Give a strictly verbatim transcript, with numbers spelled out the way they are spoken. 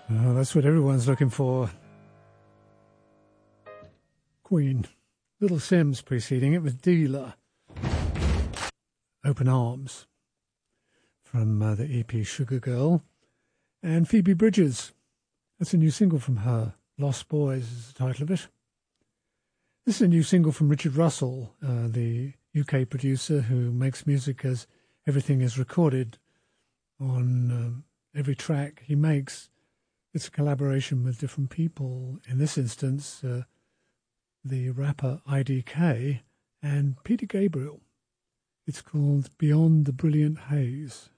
Oh, that's what everyone's looking for. Queen. Little Sims preceding it with Dealer. Open Arms from uh, the E P Sugar Girl. And Phoebe Bridgers. That's a new single from her. Lost Boys is the title of it. This is a new single from Richard Russell, uh, the U K producer who makes music as everything is recorded on um, every track he makes. It's a collaboration with different people. In this instance, uh, the rapper I D K and Peter Gabriel. It's called Beyond the Brilliant Haze.